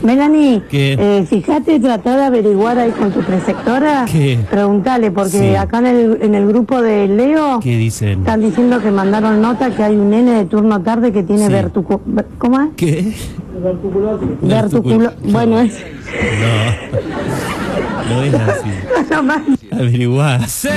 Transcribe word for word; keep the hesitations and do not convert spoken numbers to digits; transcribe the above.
Melanie, ¿Qué? eh, fíjate, tratá de averiguar ahí con tu preceptora. ¿Qué? Preguntale, porque Sí. acá en el, en el grupo de Leo ¿Qué dicen? están diciendo que mandaron nota que hay un nene de turno tarde que tiene Sí. vertucu... ¿Cómo es? ¿Qué? Vertuculo... Bueno, es... No. No es así. No, más. Averiguá.